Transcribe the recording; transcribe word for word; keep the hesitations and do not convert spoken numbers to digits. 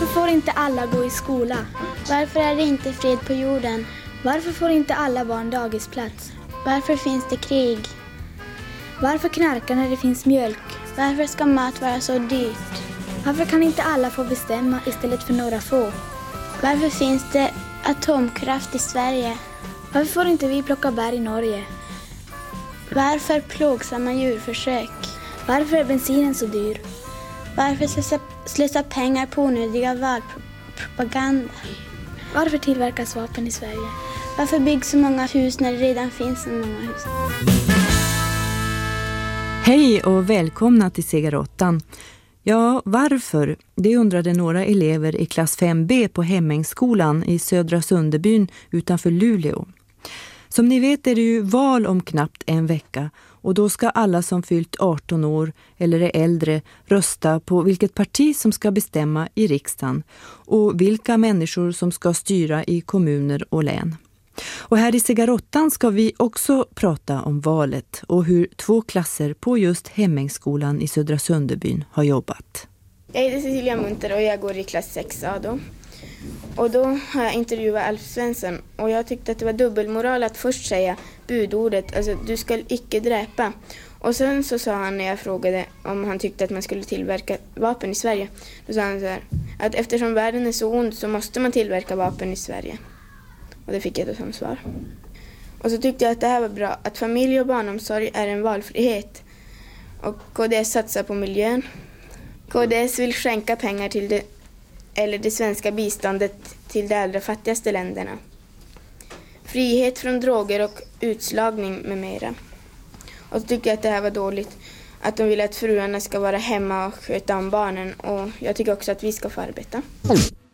får inte alla gå i skola? Varför är det inte fred på jorden? Varför får inte alla barn dagisplats? Varför finns det krig? Varför knarka när det finns mjölk? Varför ska mat vara så dyrt? Varför kan inte alla få bestämma istället för några få? Varför finns det atomkraft i Sverige? Varför får inte vi plocka bär i Norge? Varför plågsamma djurförsök? Varför är bensinen så dyr? Varför slösa, slösa pengar på onödiga valpropaganda? Varför tillverkas vapen i Sverige? Varför byggs så många hus när det redan finns så många hus? Hej och välkomna till Segarottan. Ja, varför? Det undrade några elever i klass fem B på Hemmängsskolan i Södra Sunderbyn utanför Luleå. Som ni vet är det ju val om knappt en vecka och då ska alla som fyllt arton år eller är äldre rösta på vilket parti som ska bestämma i riksdagen och vilka människor som ska styra i kommuner och län. Och här i Segarottan ska vi också prata om valet och hur två klasser på just Hemmängsskolan i Södra Sunderbyn har jobbat. Jag heter Cecilia Munter och jag går i klass sex A då. Och då har jag intervjuat Alf Svensson och jag tyckte att det var dubbelmoral att först säga budordet, alltså du ska icke dräpa. Och sen så sa han när jag frågade om han tyckte att man skulle tillverka vapen i Sverige. Då sa han så här, att eftersom världen är så ond så måste man tillverka vapen i Sverige. Och det fick jag då som svar. Och så tyckte jag att det här var bra, att familj och barnomsorg är en valfrihet. Och K D S satsar på miljön. K D S vill skänka pengar till det, eller det svenska biståndet till de allra fattigaste länderna. Frihet från droger och utslagning med mera. Och så tycker jag att det här var dåligt. Att de vill att fruarna ska vara hemma och sköta om barnen. Och jag tycker också att vi ska få arbeta.